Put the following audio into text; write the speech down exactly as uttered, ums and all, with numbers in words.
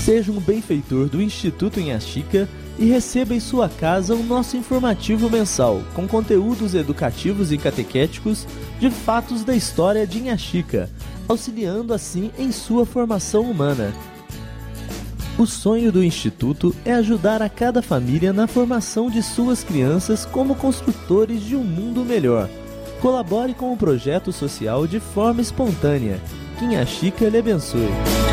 Seja um benfeitor do Instituto Inhaxica e receba em sua casa o nosso informativo mensal, com conteúdos educativos e catequéticos de fatos da história de Inhaxica, auxiliando assim em sua formação humana. O sonho do Instituto é ajudar a cada família na formação de suas crianças como construtores de um mundo melhor. Colabore com o projeto social de forma espontânea. Que Inhaxica lhe abençoe.